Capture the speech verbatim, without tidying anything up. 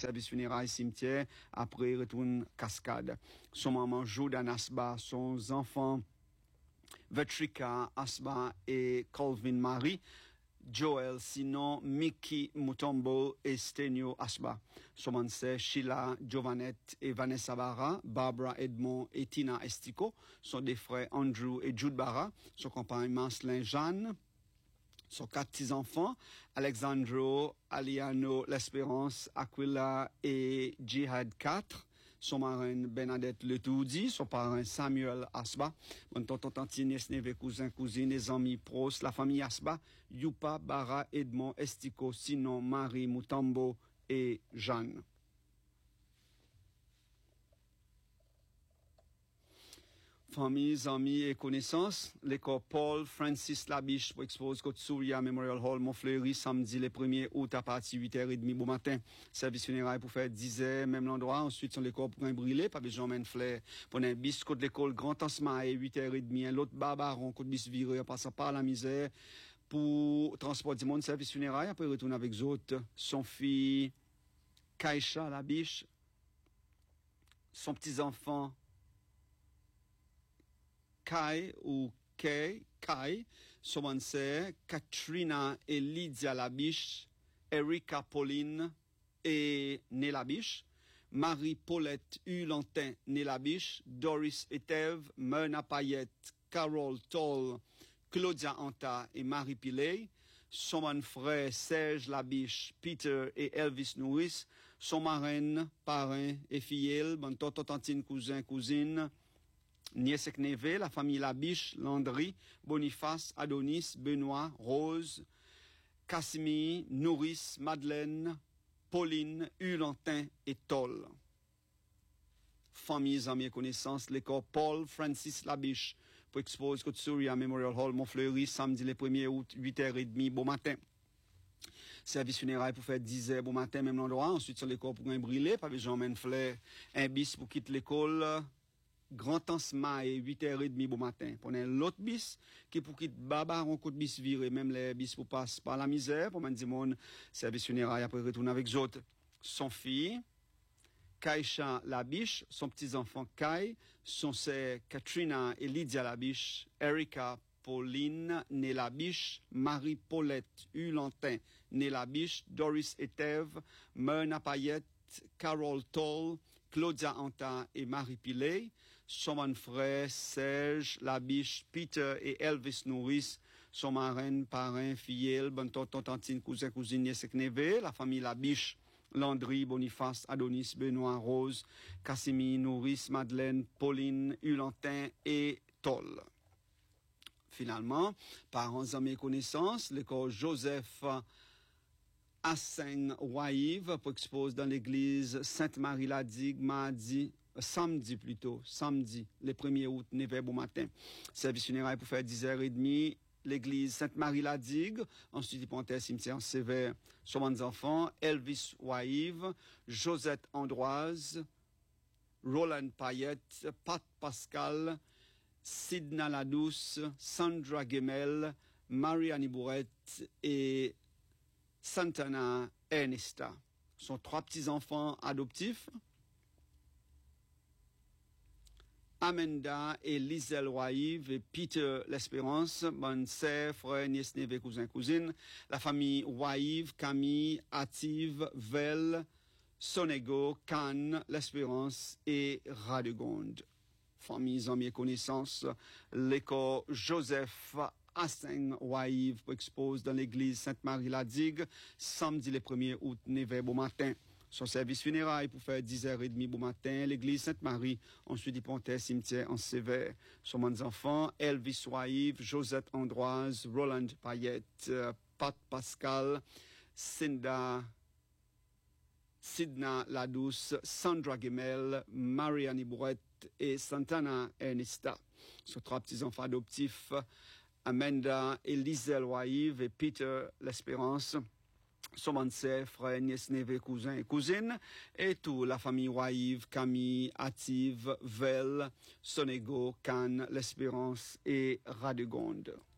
service funérailles, cimetière, après retourne cascade. Son maman Jordan Asba, son enfant Vetrika Asba et Colvin Marie, Joel Sinon, Mickey Mutombo et Stenio Asba. Son maman Sheila, Giovanette et Vanessa Barra, Barbara Edmond et Tina Estico, son des frères Andrew et Jude Barra, son compagne Marcelin Jeanne, son quatre petits-enfants, Alexandro, Aliano, L'Espérance, Aquila et Jihad quatre, son marraine Bernadette Letoudi, son parrain Samuel Asba, mon tonton tantine, nièce, cousin, cousine, les amis pros, la famille Asba, Yupa, Bara, Edmond, Estico, Sinon, Marie, Mutombo et Jeanne. Familles, amis et connaissances, l'école Paul Francis Labiche pour expose Côte Souria Memorial Hall Montfleury samedi le premier août à partir de huit heures trente bon matin. Service funéraire pour faire dix heures, même l'endroit. Ensuite, son l'école pour un brûlé, pas besoin de flair. Pour un bis côte l'école Grand Ansma et huit heures trente, l'autre barbaron côte bis viré en passant par la misère pour transport du monde service funéraire. Après, retourne avec autres. Son fille, Kaisha Labiche, son petit-enfant, Kai ou Kay, Kai, son sœur, Katrina et Lydia Labiche, Erika Pauline et Nélabiche, Marie-Paulette Hulantin Nélabiche, Doris Etève, Myrna Payette, Carole Toll, Claudia Anta et Marie Pillet, son frère Serge Labiche, Peter et Elvis Nouris, son marraine, parrain et filleul, bon tonton, tantine, cousin, cousine, nièce et neveu, la famille Labiche, Landry, Boniface, Adonis, Benoît, Rose, Casimir, Nouris, Madeleine, Pauline, Hulantin et Toll. Familles, amis et connaissances, l'école Paul Francis Labiche pour expose Côte Souria Memorial Hall Montfleury samedi le premier août, huit heures trente, bon matin. Service funéraire pour faire dix heures, bon matin, même l'endroit. Ensuite, sur l'école pour un brûlé, pas besoin de fleur, un bis pour quitter l'école. Grand Ansma et huit heures trente bon matin. Prenez l'autre bis qui pour quitter Barbaron côte bis viré, même les bis pour passer par la misère, pour man mon service funéraire après retourner avec les autres. Son fille, Kaisha Labiche, son petit-enfant Kai, son sœur Katrina et Lydia Labiche, Erika Pauline née Labiche, Marie-Paulette Hulantin née Labiche, Doris Etève, Myrna Payette, Carole Toll, Claudia Anta et Marie Pillet, son frère Serge Labiche, Peter et Elvis Nouris, son marraine, parrain, filleul, bon tonton, tantine, cousin, cousine, nièce et neveu, la famille Labiche, Landry, Boniface, Adonis, Benoît, Rose, Casimir, Nouris, Madeleine, Pauline, Hulantin et Toll. Finalement, parents, amis et connaissances, l'école Joseph Asseng Waïve pour expose dans l'église Sainte-Marie-la-Digue mardi, samedi plutôt, samedi, le premier août, neuf heures bon matin. Service funéraire pour faire dix heures trente, l'église Sainte-Marie-la-Digue, ensuite il cimetière sévère, sur enfants, Elvis Waïve, Josette Androise, Roland Payette, Pat Pascal, Sidna Ladouce, Sandra Gemel, Marie-Annie Bourrette et Santana Ernesta. Sont trois petits-enfants adoptifs. Amanda et Liselle Waïve et Peter L'Espérance, bonne sœur, frère, nièce, neveu, cousin, cousine. La famille Waïve, Camille, Ative, Vel, Sonego, Cannes, L'Espérance et Radegonde. Familles, amis et connaissances, l'école Joseph Asseng Waïve pour expose dans l'église Sainte-Marie-la-Digue, samedi le premier août, neuf heures bon matin. Son service funéraire pour faire dix heures trente bon matin, l'église Sainte-Marie, ensuite il pontait cimetière en sévère. Son mans enfants, Elvis Waïve, Josette Androise, Roland Payette, euh, Pat Pascal, Cinda, Sidna Ladouce, Sandra Gemel, Marie-Annie Bourrette et Santana Ernesta. Son trois petits-enfants adoptifs, Amanda, Eliselle Waïve et Peter L'Espérance, son sœur, frère, nièce, neveu, cousin et cousine, et tout la famille Waïve, Camille, Ative, Vel, Sonego, Cannes, L'Espérance et Radegonde.